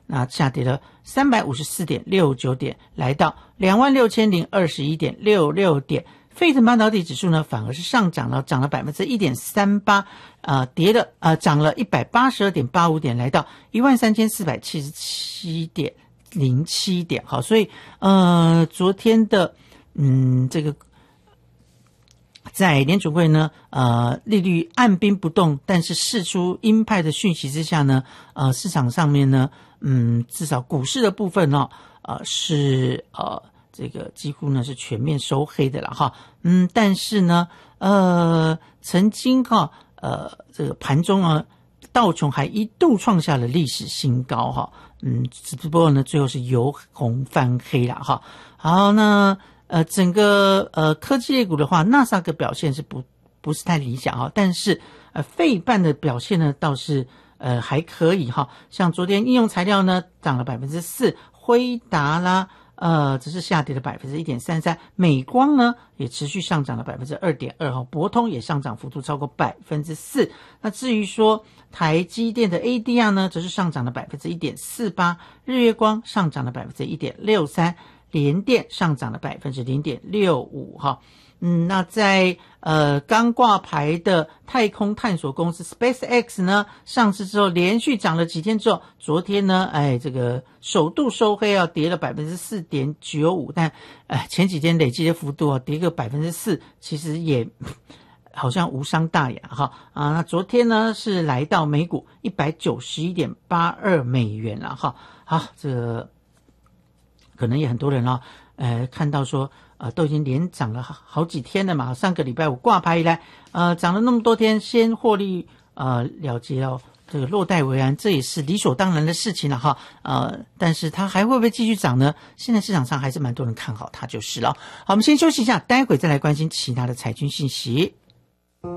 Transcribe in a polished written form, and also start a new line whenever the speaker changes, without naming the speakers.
那下跌了354.69点，来到26021.66点。费城半导体指数呢，反而是上涨了，涨了 1.38%，涨了 182.85 点，来到 13477.07 点。好，所以昨天的这个在联储会呢利率按兵不动，但是释出鹰派的讯息之下呢，市场上面呢至少股市的部分呢是这个几乎呢是全面收黑的了哈，但是呢曾经这个盘中啊道琼还一度创下了历史新高哈，只不过呢最后是由红翻黑了哈。好，那整个科技类股的话，纳斯达克表现是不是太理想哈，但是费半的表现呢倒是还可以哈，像昨天应用材料呢涨了 4%， 辉达啦只是下跌了 1.33%， 美光呢也持续上涨了 2.2%， 博通也上涨幅度超过 4%。 那至于说台积电的 ADR 呢则是上涨了 1.48%， 日月光上涨了 1.63%， 联电上涨了 0.65% 哈。那在刚挂牌的太空探索公司 SpaceX 呢上市之后连续涨了几天之后，昨天呢这个首度收黑跌了 4.95%， 但前几天累积的幅度跌个 4%， 其实也好像无伤大雅哈那昨天呢是来到每股 191.82 美元了哈。好，这个可能也很多人看到说都已经连涨了好几天了嘛，上个礼拜五挂牌以来涨了那么多天，先获利了结这个落袋为安，这也是理所当然的事情了哈。但是它还会不会继续涨呢？现在市场上还是蛮多人看好它就是了。好，我们先休息一下，待会再来关心其他的财经信息。